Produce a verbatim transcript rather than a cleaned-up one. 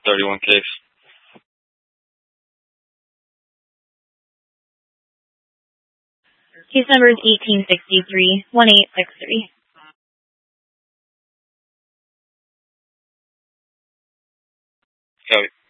thirty-one case. Case number is eighteen sixty-three, one eight six three. Copy.